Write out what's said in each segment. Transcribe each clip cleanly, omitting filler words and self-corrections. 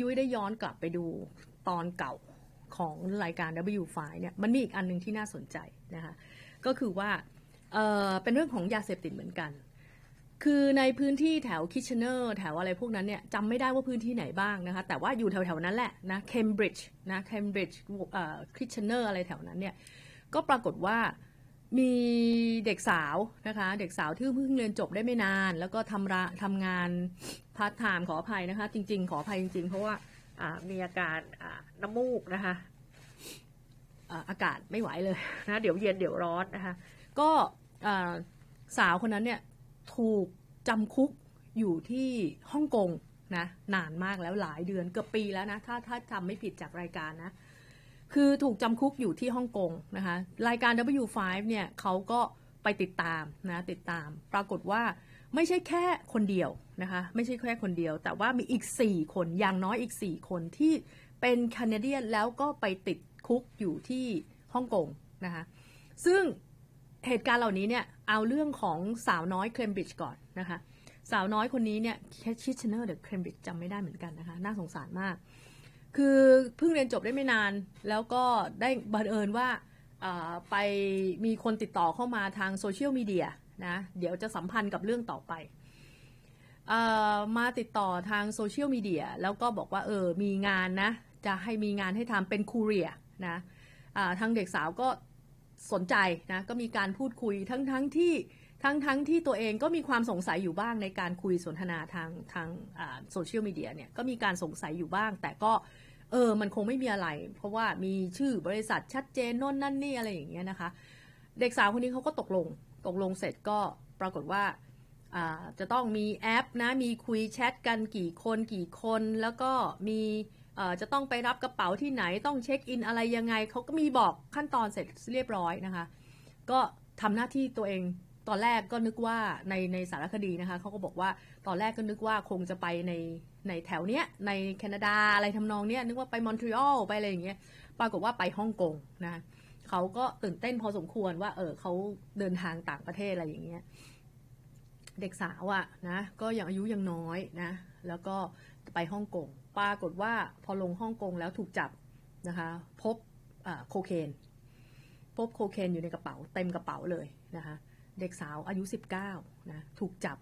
ยุ้ยได้ย้อนกลับไปดูตอนเก่าของรายการ W5 เนี่ยมันมีอีกอันนึงที่น่าสนใจนะคะก็คือว่าเป็นเรื่องของยาเสพติดเหมือนกันคือในพื้นที่แถวคิชเนอร์แถวอะไรพวกนั้นเนี่ยจำไม่ได้ว่าพื้นที่ไหนบ้างนะคะแต่ว่าอยู่แถวๆนั้นแหละนะเคมบริดจ์นะเคมบริดจ์คิชเนอร์อะไรแถวนั้นเนี่ยก็ปรากฏว่ามีเด็กสาวนะคะเด็กสาวที่เพิ่งเรียนจบได้ไม่นานแล้วก็ทำงานพาร์ทไทม์ขออภัยนะคะจริงๆขออภัยจริงๆเพราะว่ามีอาการน้ำมูกนะคะอากาศไม่ไหวเลยนะเดี๋ยวเย็นเดี๋ยวร้อนนะคะก็สาวคนนั้นเนี่ยถูกจำคุกอยู่ที่ฮ่องกงนะนานมากแล้วหลายเดือนเกือบปีแล้วนะถ้าจำไม่ผิดจากรายการนะคือถูกจำคุกอยู่ที่ฮ่องกงนะคะรายการ W5 เนี่ยเขาก็ไปติดตามนะติดตามปรากฏว่าไม่ใช่แค่คนเดียวนะคะไม่ใช่แค่คนเดียวแต่ว่ามีอีก4คนอย่างน้อยอีก4คนที่เป็นแคนาเดียนแล้วก็ไปติดคุกอยู่ที่ฮ่องกงนะคะซึ่งเหตุการณ์เหล่านี้เนี่ยเอาเรื่องของสาวน้อยเคมบริดจ์ก่อนนะคะสาวน้อยคนนี้เนี่ยคิชเนอร์หรือเคมบริดจ์จำไม่ได้เหมือนกันนะคะน่าสงสารมากคือเพิ่งเรียนจบได้ไม่นานแล้วก็ได้บังเอิญว่าไปมีคนติดต่อเข้ามาทางโซเชียลมีเดียนะเดี๋ยวจะสัมพันธ์กับเรื่องต่อไปมาติดต่อทางโซเชียลมีเดียแล้วก็บอกว่ามีงานนะจะให้มีงานให้ทำเป็นคูเรียนะทางเด็กสาวก็สนใจนะก็มีการพูดคุยทั้งที่ตัวเองก็มีความสงสัยอยู่บ้างในการคุยสนทนาทางโซเชียลมีเดียเนี่ยก็มีการสงสัยอยู่บ้างแต่ก็มันคงไม่มีอะไรเพราะว่ามีชื่อบริษัทชัดเจนโน่นนั่นนี่อะไรอย่างเงี้ยนะคะเด็กสาวคนนี้เขาก็ตกลงเสร็จก็ปรากฏว่าจะต้องมีแอปนะมีคุยแชทกันกี่คนแล้วก็มีจะต้องไปรับกระเป๋าที่ไหนต้องเช็คอินอะไรยังไงเขาก็มีบอกขั้นตอนเสร็จเรียบร้อยนะคะก็ทำหน้าที่ตัวเองตอนแรกก็นึกว่าในสารคดีนะคะเขาก็บอกว่าตอนแรกก็นึกว่าคงจะไปในแถวเนี้ยในแคนาดาอะไรทำนองเนี้ยนึกว่าไปมอนทรีออลไปอะไรอย่างเงี้ยปรากฏว่าไปฮ่องกงนะเขาก็ตื่นเต้นพอสมควรว่าเขาเดินทางต่างประเทศอะไรอย่างเงี้ยเด็กสาวอะนะก็ยังอายุยังน้อยนะแล้วก็ไปฮ่องกงปรากฏว่าพอลงฮ่องกงแล้วถูกจับนะคะพบโคเคนอยู่ในกระเป๋าเต็มกระเป๋าเลยนะคะเด็กสาวอายุ19นะถูกจับ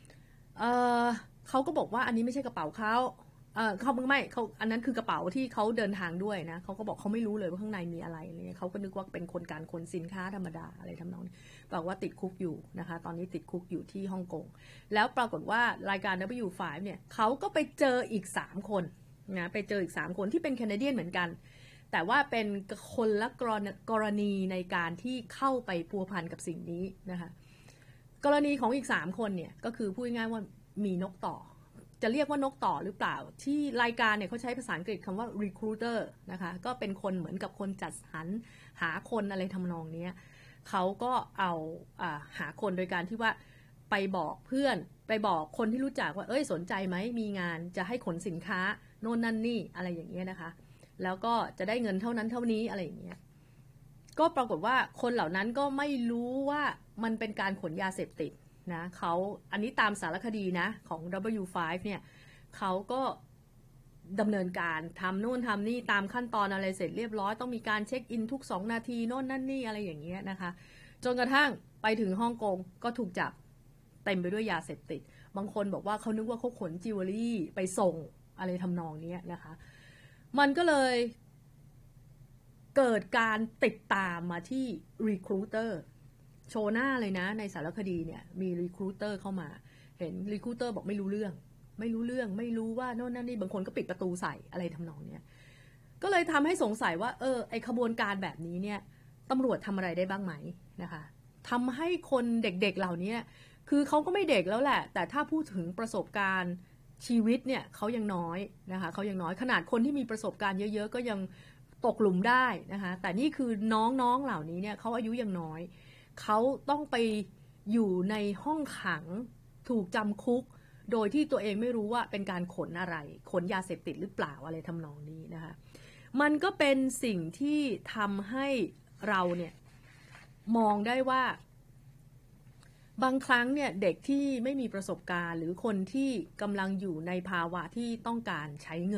เขาก็บอกว่าอันนี้ไม่ใช่กระเป๋าเขาอันนั้นคือกระเป๋าที่เขาเดินทางด้วยนะเขาก็บอกเขาไม่รู้เลยว่าข้างในมีอะไรเนี่ยเขาก็นึกว่าเป็นคนการขนสินค้าธรรมดาอะไรทำนองนี้บอกว่าติดคุกอยู่นะคะตอนนี้ติดคุกอยู่ที่ฮ่องกงแล้วปรากฏว่ารายการ W5 เนี่ยเขาก็ไปเจออีก3คนนะไปเจออีก3คนที่เป็นแคนาเดียนเหมือนกันแต่ว่าเป็นคนละกรณีในการที่เข้าไปพัวพันกับสิ่งนี้นะคะกรณีของอีก3คนเนี่ยก็คือพูดง่ายๆว่ามีนกต่อจะเรียกว่านกต่อหรือเปล่าที่รายการเนี่ยเขาใช้ภาษาอังกฤษคำว่า recruiter นะคะก็เป็นคนเหมือนกับคนจัดสรรหาคนอะไรทำนองนี้เขาก็เอาหาคนโดยการที่ว่าไปบอกเพื่อนไปบอกคนที่รู้จักว่าสนใจไหมมีงานจะให้ขนสินค้าโน่นนั่นนี่อะไรอย่างเงี้ยนะคะแล้วก็จะได้เงินเท่านั้นเท่านี้อะไรอย่างเงี้ยก็ปรากฏว่าคนเหล่านั้นก็ไม่รู้ว่ามันเป็นการขนยาเสพติดนะเขาอันนี้ตามสารคดีนะของ W5 เนี่ยเขาก็ดำเนินการทำโน่นทำนี่ตามขั้นตอนอะไรเสร็จเรียบร้อยต้องมีการเช็คอินทุก2 นาทีโน่นนั่นนี่อะไรอย่างเงี้ยนะคะจนกระทั่งไปถึงฮ่องกงก็ถูกจับเต็มไปด้วยยาเสพติดบางคนบอกว่าเขานึกว่าเขาขนจิวเวลรี่ไปส่งอะไรทำนองนี้นะคะมันก็เลยเกิดการติดตามมาที่ recruiterโชว์หน้าเลยนะในสารคดีเนี่ยมี recruiter เข้ามาเห็น recruiter บอกไม่รู้เรื่องไม่รู้ว่าโน่นนั่นนี่บางคนก็ปิดประตูใส่อะไรทำนองเนี้ยก็เลยทำให้สงสัยว่าไอขบวนการแบบนี้เนี่ยตำรวจทำอะไรได้บ้างไหมนะคะทำให้คนเด็กๆเหล่านี้คือเขาก็ไม่เด็กแล้วแหละแต่ถ้าพูดถึงประสบการณ์ชีวิตเนี่ยเขายังน้อยนะคะเขายังน้อยขนาดคนที่มีประสบการณ์เยอะๆก็ยังตกหลุมได้นะคะแต่นี่คือน้องๆเหล่านี้เนี่ยเขาอายุยังน้อยเขาต้องไปอยู่ในห้องขังถูกจำคุกโดยที่ตัวเองไม่รู้ว่าเป็นการขนอะไรขนยาเสพติดหรือเปล่าอะไรทำนองนี้นะคะมันก็เป็นสิ่งที่ทำให้เราเนี่ยมองได้ว่าบางครั้งเนี่ยเด็กที่ไม่มีประสบการณ์หรือคนที่กำลังอยู่ในภาวะที่ต้องการใช้เงิน